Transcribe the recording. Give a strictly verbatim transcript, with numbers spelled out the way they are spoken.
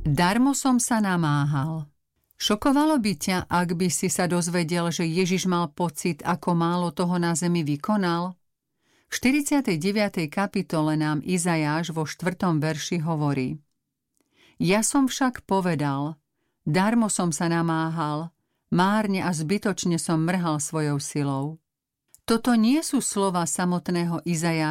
Darmo som sa namáhal. Šokovalo by ťa, ak by si sa dozvedel, že Ježiš mal pocit, ako málo toho na zemi vykonal? V štyridsiatej deviatej kapitole nám Izajáš vo štvrtom verši hovorí: Ja som však povedal, darmo som sa namáhal, márne a zbytočne som mrhal svojou silou. Toto nie sú slova samotného Izajáša,